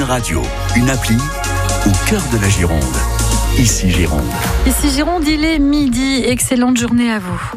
radio, une appli au cœur de la Gironde. Ici Gironde. Ici Gironde, il est midi. Excellente journée à vous.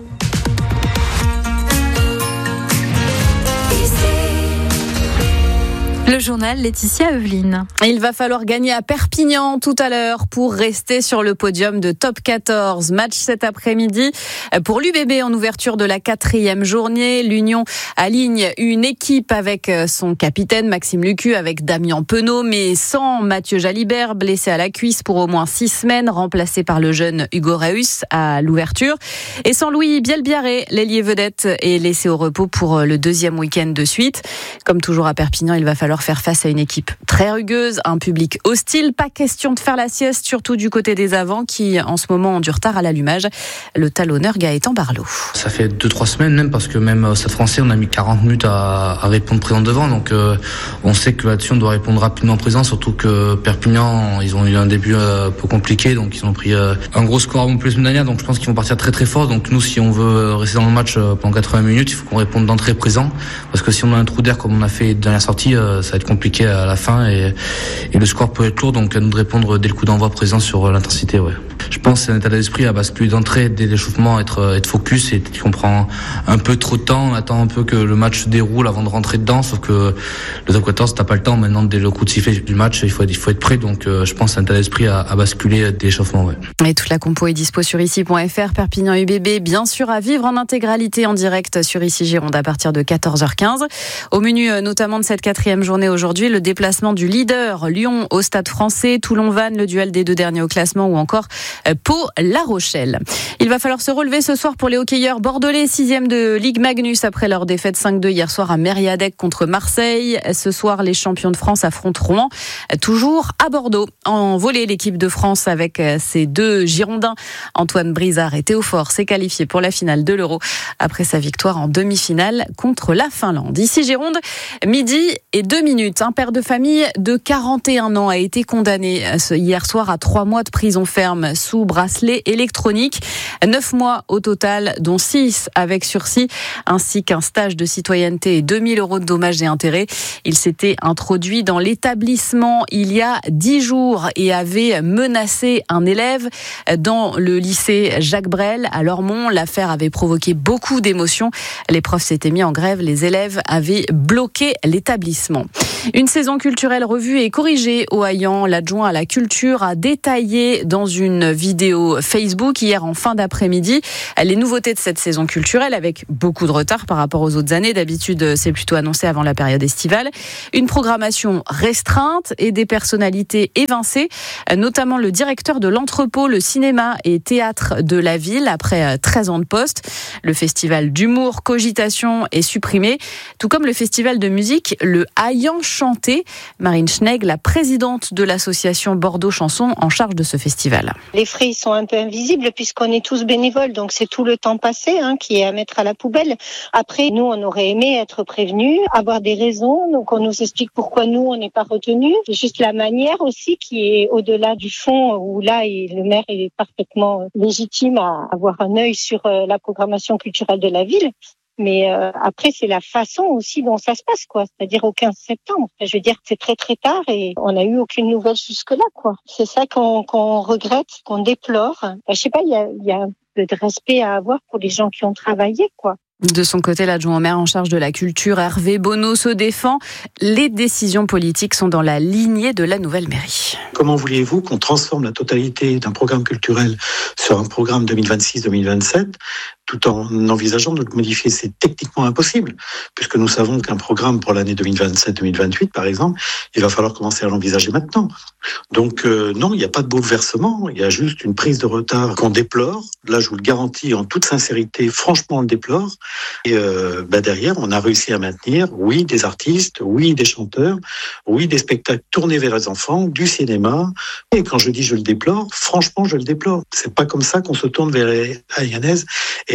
Le journal Laetitia Eveline. Il va falloir gagner à Perpignan tout à l'heure pour rester sur le podium de Top 14. Match cet après-midi pour l'UBB en ouverture de la 4e journée. L'Union aligne une équipe avec son capitaine Maxime Lucu, avec Damien Penaud, mais sans Mathieu Jalibert, blessé à la cuisse pour au moins 6 semaines, remplacé par le jeune Hugo Reus à l'ouverture. Et sans Louis Bielbiarré, l'ailier vedette est laissé au repos pour le 2e week-end de suite. Comme toujours à Perpignan, il va falloir faire face à une équipe très rugueuse, un public hostile. Pas question de faire la sieste, surtout du côté des avants qui, en ce moment, ont du retard à l'allumage. Le talonneur Gaëtan Barlot. Ça fait 2-3 semaines même, parce que même Stade Français, on a mis 40 minutes à répondre présent devant. Donc on sait que là-dessus, on doit répondre rapidement présent, surtout que Perpignan, ils ont eu un début un peu compliqué. Donc ils ont pris un gros score en plus semaine dernière. Donc je pense qu'ils vont partir très très fort. Donc nous, si on veut rester dans le match pendant 80 minutes, il faut qu'on réponde d'entrée présent. Parce que si on a un trou d'air comme on a fait dans la sortie, ça va être compliqué à la fin et le score peut être lourd, donc à nous de répondre dès le coup d'envoi présent sur l'intensité. Ouais. Je pense que c'est un état d'esprit à basculer d'entrée dès l'échauffement, être focus, et qu'on prend un peu trop de temps, on attend un peu que le match se déroule avant de rentrer dedans, sauf que le top 14 t'as pas le temps maintenant dès le coup de sifflet du match, il faut être prêt, donc je pense que c'est un état d'esprit à basculer dès l'échauffement. Ouais. Et toute la compo est dispo sur ici.fr. Perpignan UBB, bien sûr à vivre en intégralité en direct sur Ici Gironde à partir de 14h15. Au menu notamment de cette 4e journée aujourd'hui, le déplacement du leader Lyon au Stade Français, Toulon-Vannes, le duel des 2 derniers au classement, ou encore Pau-La Rochelle. Il va falloir se relever ce soir pour les hockeyeurs bordelais, 6e de Ligue Magnus après leur défaite 5-2 hier soir à Mériadec contre Marseille. Ce soir, les champions de France affrontent Rouen, toujours à Bordeaux. En volley, l'équipe de France avec ses 2 Girondins, Antoine Brizard et Théo Fort, s'est qualifié pour la finale de l'Euro après sa victoire en demi-finale contre la Finlande. Ici Gironde, midi et 2 minutes. Un père de famille de 41 ans a été condamné hier soir à 3 mois de prison ferme sous bracelet électronique. 9 mois au total, dont 6 avec sursis, ainsi qu'un stage de citoyenneté et 2 000 € de dommages et intérêts. Il s'était introduit dans l'établissement il y a 10 jours et avait menacé un élève dans le lycée Jacques Brel à Lormont. L'affaire avait provoqué beaucoup d'émotions. Les profs s'étaient mis en grève, les élèves avaient bloqué l'établissement. Une saison culturelle revue et corrigée au Haillan. L'adjoint à la culture a détaillé dans une vidéo Facebook hier en fin d'après-midi les nouveautés de cette saison culturelle, avec beaucoup de retard par rapport aux autres années. D'habitude, c'est plutôt annoncé avant la période estivale. Une programmation restreinte et des personnalités évincées, notamment le directeur de l'entrepôt, le cinéma et théâtre de la ville, après 13 ans de poste. Le festival d'humour Cogitation est supprimé, tout comme le festival de musique Le Haillan Chanté. Marine Schnegg, la présidente de l'association Bordeaux Chanson en charge de ce festival. Les frais sont un peu invisibles puisqu'on est tous bénévoles, donc c'est tout le temps passé qui est à mettre à la poubelle. Après, nous, on aurait aimé être prévenus, avoir des raisons, donc on nous explique pourquoi nous, on n'est pas retenus. C'est juste la manière aussi qui est au-delà du fond, où là, le maire est parfaitement légitime à avoir un œil sur la programmation culturelle de la ville. Mais après, c'est la façon aussi dont ça se passe, quoi. C'est-à-dire au 15 septembre. Je veux dire, c'est très très tard et on n'a eu aucune nouvelle jusque-là, quoi. C'est ça qu'on regrette, qu'on déplore. Je sais pas, il y a un peu de respect à avoir pour les gens qui ont travaillé, quoi. De son côté, l'adjoint au maire en charge de la culture, Hervé Bonneau, se défend. Les décisions politiques sont dans la lignée de la nouvelle mairie. Comment vouliez-vous qu'on transforme la totalité d'un programme culturel sur un programme 2026-2027 tout en envisageant de le modifier? C'est techniquement impossible, puisque nous savons qu'un programme pour l'année 2027-2028, par exemple, il va falloir commencer à l'envisager maintenant. Donc non, il n'y a pas de bouleversement, il y a juste une prise de retard qu'on déplore. Là, je vous le garantis en toute sincérité, franchement, on le déplore. Et derrière, on a réussi à maintenir, oui, des artistes, oui, des chanteurs, oui, des spectacles tournés vers les enfants, du cinéma. Et quand je dis je le déplore, franchement, je le déplore. C'est pas comme ça qu'on se tourne vers les Haillanaises et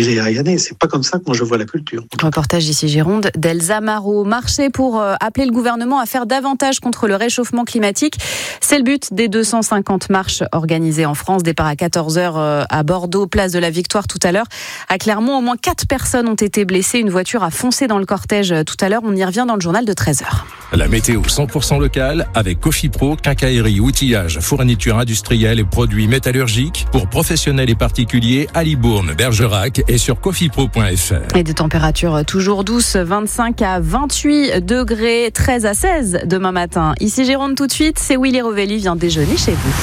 intégrer à Yanné. C'est pas comme ça que moi je vois la culture. Reportage d'ici Gironde d'Elsa Marot. Marché pour appeler le gouvernement à faire davantage contre le réchauffement climatique. C'est le but des 250 marches organisées en France. Départ à 14h à Bordeaux, place de la Victoire tout à l'heure. À Clermont, au moins 4 personnes ont été blessées. Une voiture a foncé dans le cortège tout à l'heure. On y revient dans le journal de 13h. La météo 100% locale avec Cofipro, quincaillerie, outillage, fourniture industrielle et produits métallurgiques pour professionnels et particuliers à Libourne, Bergerac et sur cofipro.fr. Et des températures toujours douces, 25 à 28 degrés, 13 à 16 demain matin. Ici Gironde tout de suite, c'est Willy Rovelli vient déjeuner chez vous.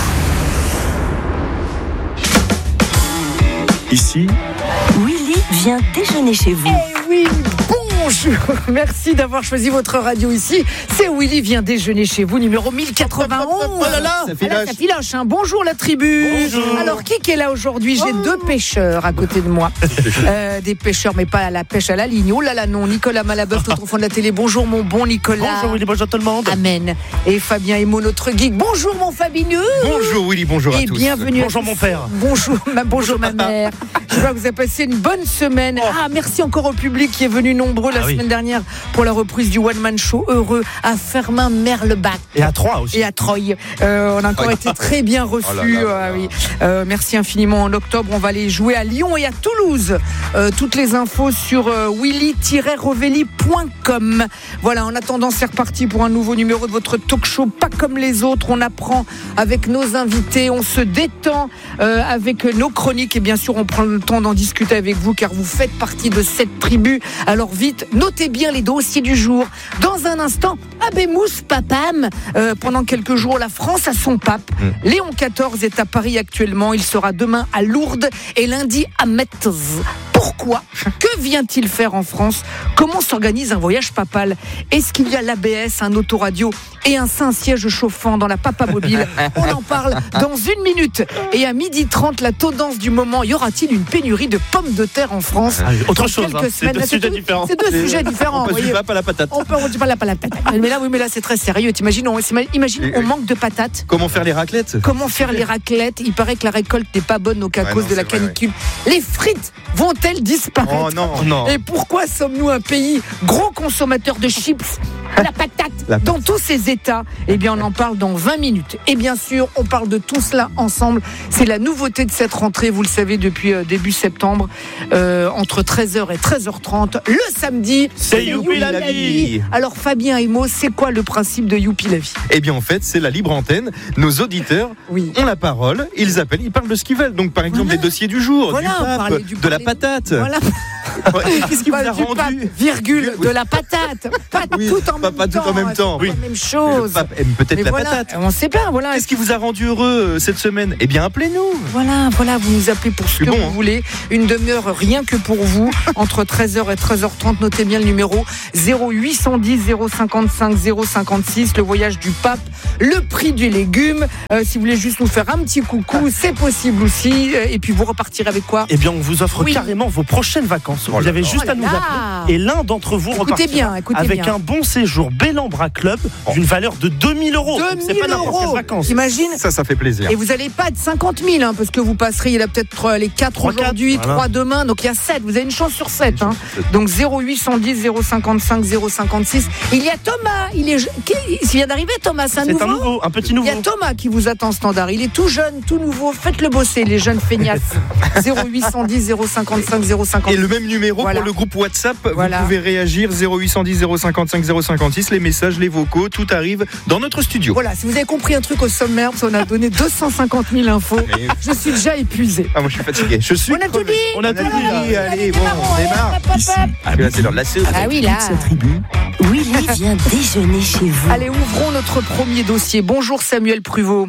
Ici, Willy vient déjeuner chez vous. Eh oui, bonjour. Merci d'avoir choisi votre radio ici. C'est Willy vient déjeuner chez vous, numéro 1091. Oh là là, ça filoche, hein. Bonjour la tribu. Bonjour. Alors, qui est là aujourd'hui? J'ai 2 pêcheurs à côté de moi. Des pêcheurs, mais pas à la pêche à la ligne. Oh là là, non. Nicolas Malabeuf, notre enfant de la télé. Bonjour mon bon Nicolas. Bonjour Willy, bonjour tout le monde. Amen. Et Fabien Emo, notre geek. Bonjour mon Fabineux. Bonjour Willy, bonjour à Et tous. bienvenue. Bonjour mon père. Bonjour ma mère. Je vois que vous avez passé une bonne semaine. Ah, merci encore au public qui est venu nombreux la semaine dernière pour la reprise du One Man Show Heureux à Fermin-Merlebach. Et à Troyes aussi. Et à Troyes. On a encore été très bien reçus. Oui. Merci infiniment. En octobre, on va aller jouer à Lyon et à Toulouse. Toutes les infos sur willy-rovelli.com. Voilà, en attendant, c'est reparti pour un nouveau numéro de votre talk show. Pas comme les autres. On apprend avec nos invités. On se détend avec nos chroniques. Et bien sûr, on prend le temps d'en discuter avec vous car vous faites partie de cette tribu. Alors vite, notez bien les dossiers du jour. Dans un instant, Abemous Papam. Pendant quelques jours, la France a son pape. Léon XIV est à Paris actuellement. Il sera demain à Lourdes et lundi à Metz. Pourquoi? Que vient-il faire en France? Comment s'organise un voyage papal? Est-ce qu'il y a l'ABS, un autoradio et un Saint-Siège chauffant dans la Papa Mobile? On en parle dans 1 minute. Et à 12h30, la tendance du moment, y aura-t-il une pénurie de pommes de terre en France? Autre chose, c'est 2 sujets différents. C'est 2 sujets différents. On passe du pape à la patate. On dit pas la patate. Mais là, c'est très sérieux. Imagine, on manque de patates. Comment faire les raclettes? Il paraît que la récolte n'est pas bonne à cause de la canicule. Les frites vont-elles disparaître? Oh non. Et pourquoi sommes-nous un pays gros consommateur de chips? La patate dans tous ces états? Eh bien, on en parle dans 20 minutes. Et bien sûr, on parle de tout cela ensemble. C'est la nouveauté de cette rentrée, vous le savez, depuis début septembre, entre 13h et 13h30. Le samedi, c'est Youpi la vie. Alors, Fabien Emo, c'est quoi le principe de Youpi la vie? Eh bien, en fait, c'est la libre antenne. Nos auditeurs ont la parole. Ils appellent, ils parlent de ce qu'ils veulent. Donc, par exemple, des dossiers du jour, du pape, de la patate. Voilà. Qu'est-ce qui vous a rendu de la patate? Pas tout en même temps. Oui. Pas la même chose. Le pape aime peut-être la patate. On sait pas, voilà. Qu'est-ce qui vous a rendu heureux cette semaine? Eh bien, appelez-nous. Voilà, vous nous appelez pour ce que vous voulez. 1 demi-heure rien que pour vous. Entre 13h et 13h30, notez bien le numéro 0810 055 056. Le voyage du pape, le prix du légume. Si vous voulez juste nous faire un petit coucou, c'est possible aussi. Et puis vous repartirez avec quoi? Eh bien, on vous offre carrément vos prochaines vacances. Vous avez juste à nous appeler. Et l'un d'entre vous repartira avec un bon séjour Bellambra Club d'une valeur de 2000 €. C'est pas n'importe quelle vacances. Imagine. Ça fait plaisir. Et vous n'allez pas être 50 000, parce que vous passerez, il y a peut-être les 4 aujourd'hui, 3 demain, donc il y a 7. Vous avez une chance sur 7. Donc 0810 055 056. Il y a Thomas. Il vient d'arriver, Thomas. C'est un nouveau. Un petit nouveau. Il y a Thomas qui vous attend standard. Il est tout jeune, tout nouveau. Faites-le bosser, les jeunes feignasses. 0810 055 056. Et le même numéro pour le groupe WhatsApp. Vous pouvez réagir 0810 055 056. Les messages, les vocaux, tout arrive dans notre studio. Voilà, si vous avez compris un truc au sommaire, parce qu'on a donné 250 000 infos, je suis déjà épuisé. Ah, moi je suis fatigué. On a tout dit. Allez, bon, on démarre. Ici. Là, c'est l'heure de la séance. Ah oui, là. Willy vient déjeuner chez vous. Allez, ouvrons notre premier dossier. Bonjour Samuel Pruvot.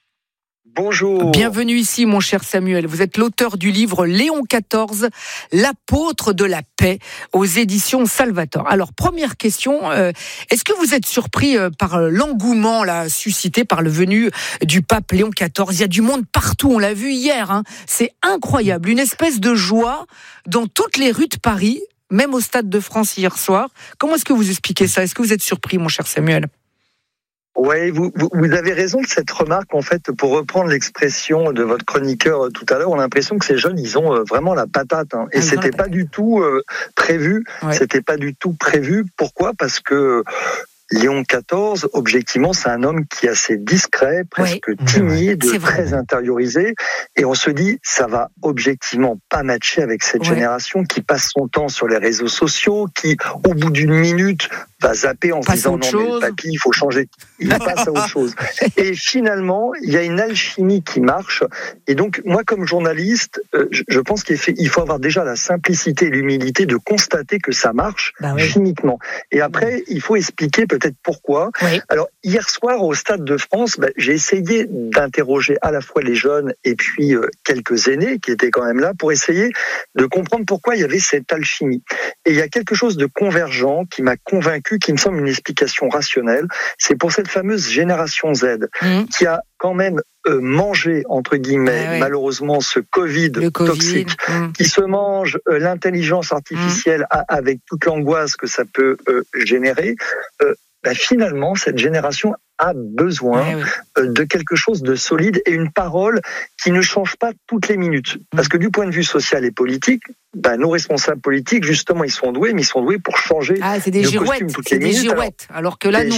Bonjour. Bienvenue ici, mon cher Samuel. Vous êtes l'auteur du livre Léon XIV, l'apôtre de la paix, aux éditions Salvator. Alors, première question, est-ce que vous êtes surpris par l'engouement là, suscité par le venu du pape Léon XIV? Il y a du monde partout, on l'a vu hier. C'est incroyable, une espèce de joie dans toutes les rues de Paris, même au Stade de France hier soir. Comment est-ce que vous expliquez ça? Est-ce que vous êtes surpris, mon cher Samuel? Oui, vous avez raison de cette remarque. En fait, pour reprendre l'expression de votre chroniqueur tout à l'heure, on a l'impression que ces jeunes, ils ont vraiment la patate. Hein. Et c'était pas du tout prévu. Ouais. C'était pas du tout prévu. Pourquoi ? Parce que Léon XIV, objectivement, c'est un homme qui est assez discret, presque timide, très intériorisé. Et on se dit, ça va objectivement pas matcher avec cette génération qui passe son temps sur les réseaux sociaux, qui, au bout d'une minute, va zapper en se disant non, mais le papy, il faut changer. Il passe à autre chose. Et finalement, il y a une alchimie qui marche. Et donc, moi, comme journaliste, je pense qu'il faut avoir déjà la simplicité et l'humilité de constater que ça marche chimiquement. Et après, il faut expliquer peut-être pourquoi. Oui. Alors, hier soir, au Stade de France, j'ai essayé d'interroger à la fois les jeunes et puis quelques aînés qui étaient quand même là pour essayer de comprendre pourquoi il y avait cette alchimie. Et il y a quelque chose de convergent qui m'a convaincu, qui me semble une explication rationnelle. C'est pour cette fameuse génération Z qui a quand même mangé, entre guillemets, malheureusement, ce Covid toxique, qui se mange l'intelligence artificielle avec toute l'angoisse que ça peut générer. Finalement, cette génération a besoin de quelque chose de solide et une parole qui ne change pas toutes les minutes. Parce que du point de vue social et politique, nos responsables politiques, justement, ils sont doués, mais ils sont doués pour changer de costume toutes les minutes. Girouettes, alors que là, non.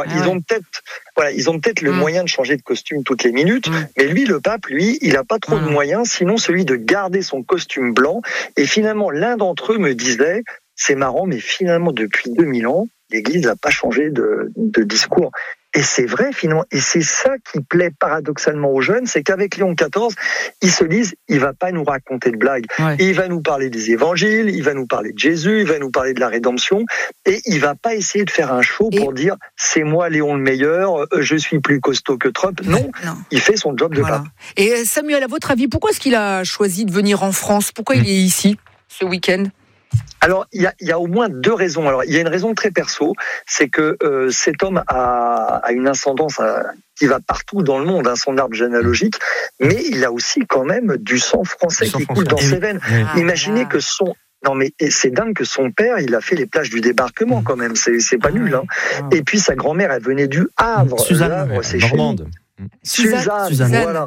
Ils ont peut-être le moyen de changer de costume toutes les minutes, mais lui, le pape, il n'a pas trop de moyens, sinon celui de garder son costume blanc. Et finalement, l'un d'entre eux me disait, c'est marrant, mais finalement, depuis 2000 ans, l'Église n'a pas changé de discours. Et c'est vrai, finalement. Et c'est ça qui plaît paradoxalement aux jeunes, c'est qu'avec Léon XIV, ils se disent, il va pas nous raconter de blagues. Il va nous parler des évangiles, il va nous parler de Jésus, il va nous parler de la rédemption, et il va pas essayer de faire un show pour dire, c'est moi Léon le meilleur, je suis plus costaud que Trump. Non. Il fait son job de pape. Et Samuel, à votre avis, pourquoi est-ce qu'il a choisi de venir en France ? Pourquoi il est ici, ce week-end ? Alors, il y a au moins deux raisons. Alors, il y a une raison très perso, c'est que cet homme a une ascendance qui va partout dans le monde, son arbre généalogique, mais il a aussi quand même du sang français qui coule dans ses veines. Imaginez que non mais c'est dingue que son père, il a fait les plages du débarquement quand même, c'est pas nul. Hein. Et puis sa grand-mère, elle venait du Havre. Suzanne, c'est normande. Suzanne, voilà.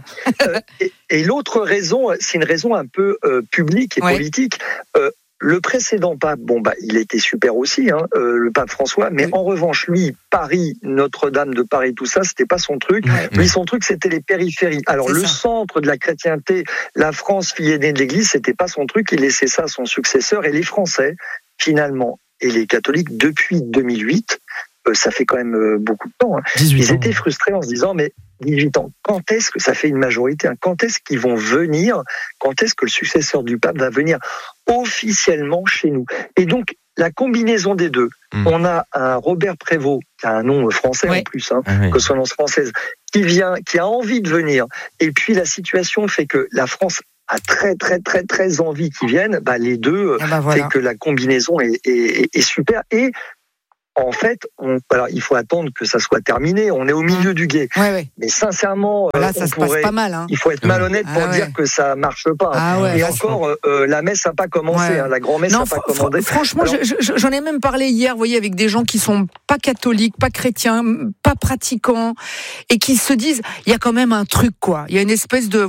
Et l'autre raison, c'est une raison un peu publique et politique. Le précédent pape, il était super aussi, le pape François, mais en revanche, lui, Paris, Notre-Dame de Paris, tout ça, c'était pas son truc. Lui, son truc, c'était les périphéries. Alors, centre de la chrétienté, la France, fille aînée de l'Église, c'était pas son truc. Il laissait ça à son successeur. Et les Français, finalement, et les catholiques, depuis 2008, ça fait quand même beaucoup de temps, ils étaient frustrés en se disant, mais 18 ans, quand est-ce que ça fait une majorité ? Quand est-ce qu'ils vont venir ? Quand est-ce que le successeur du pape va venir officiellement chez nous ? Et donc, la combinaison des deux, on a un Robert Prévost, qui a un nom français en plus, consonance française, qui a envie de venir. Et puis, la situation fait que la France a très, très, très, très envie qu'ils viennent. Les deux fait que la combinaison est super. Et en fait, il faut attendre que ça soit terminé. On est au milieu du gué. Mais sincèrement, ça se passe pas mal. Il faut être malhonnête pour dire que ça marche pas. Et encore, la messe n'a pas commencé. La grand-messe n'a pas commandé. Franchement, j'en ai même parlé hier, vous voyez, avec des gens qui sont pas catholiques, pas chrétiens, pas pratiquants, et qui se disent, il y a quand même un truc, quoi. Il y a une espèce de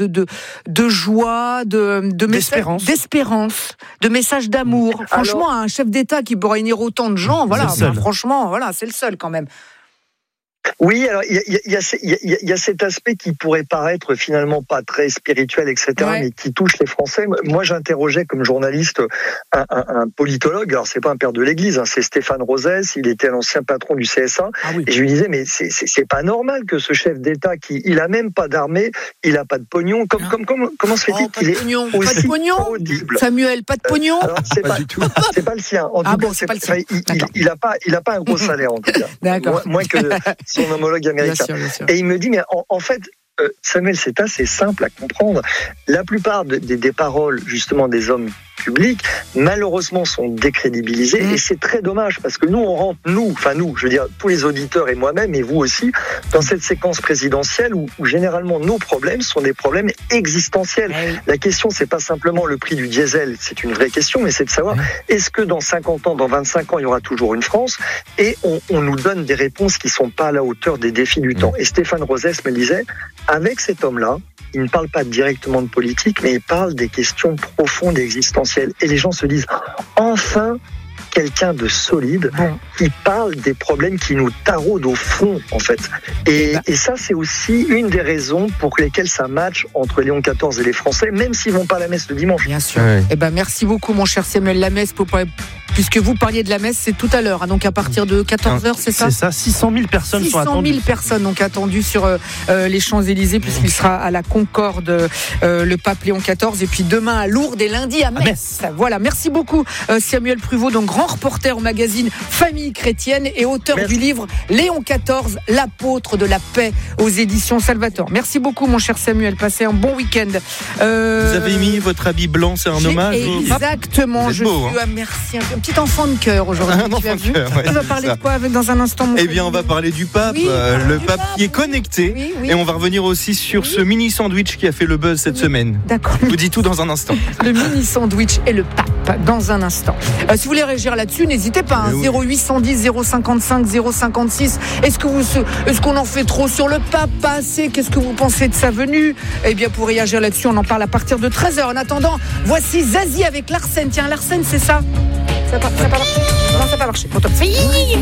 joie, d'espérance, de message d'amour. Franchement, un chef d'État qui peut réunir autant de gens, franchement, c'est le seul quand même. Oui, alors il y a cet aspect qui pourrait paraître finalement pas très spirituel, etc., mais qui touche les Français. Moi, j'interrogeais comme journaliste un politologue. Alors, c'est pas un père de l'Église, c'est Stéphane Rosès. Il était l'ancien patron du CSA. Et je lui disais, mais c'est pas normal que ce chef d'État il a même pas d'armée, il a pas de pognon. Comment se fait-il qu'il est aussi audible ? Samuel, pas de pognon. Alors, c'est pas le sien. En tout cas, il a pas un gros salaire en tout cas. D'accord. Moins que son homologue américain. Bien sûr. Et il me dit, mais en fait, Samuel, c'est assez simple à comprendre. La plupart des paroles, justement, des hommes publics, malheureusement, sont décrédibilisées et c'est très dommage parce que nous, on rentre, je veux dire, tous les auditeurs et moi-même et vous aussi, dans cette séquence présidentielle où généralement nos problèmes sont des problèmes existentiels. La question, c'est pas simplement le prix du diesel, c'est une vraie question, mais c'est de savoir est-ce que dans 50 ans, dans 25 ans, il y aura toujours une France? Et on nous donne des réponses qui sont pas à la hauteur des défis du temps. Et Stéphane Rosès me disait, avec cet homme-là, il ne parle pas directement de politique, mais il parle des questions profondes et existentielles. Et les gens se disent, enfin, quelqu'un de solide qui parle des problèmes qui nous taraudent au fond, en fait. Et ça, c'est aussi une des raisons pour lesquelles ça match entre Léon XIV et les Français, même s'ils vont pas à la messe le dimanche. Bien sûr. Merci beaucoup, mon cher Samuel. La messe, puisque vous parliez de la messe, c'est tout à l'heure, donc à partir de 14h, c'est ça ? C'est ça, 600 000 personnes sont attendues. 600 000 personnes donc attendues sur les Champs-Élysées, puisqu'il sera à la Concorde, le pape Léon XIV, et puis demain à Lourdes et lundi à Metz. Voilà, merci beaucoup Samuel Pruvot, donc grand reporter au magazine Famille Chrétienne et auteur du livre Léon XIV, l'apôtre de la paix, aux éditions Salvator. Merci beaucoup mon cher Samuel, passez un bon week-end. Vous avez mis votre habit blanc, c'est un hommage Exactement, je beau, suis merci. Un petit enfant de cœur aujourd'hui. Un enfant de cœur, on va parler de quoi dans un instant? On va parler du pape, le pape qui est connecté. Oui. Et on va revenir aussi sur ce mini sandwich qui a fait le buzz cette semaine. D'accord. Je vous dis tout dans un instant. Le mini sandwich et le pape dans un instant. Si vous voulez réagir là-dessus, n'hésitez pas. 0810 055 056. Est-ce qu'on en fait trop sur le pape? Pas assez? Qu'est-ce que vous pensez de sa venue? Pour réagir là-dessus, on en parle à partir de 13h. En attendant, voici Zazie avec Larsen. Tiens, Larsen, c'est ça? Ça n'a pas marché. Non, ça n'a pas marché.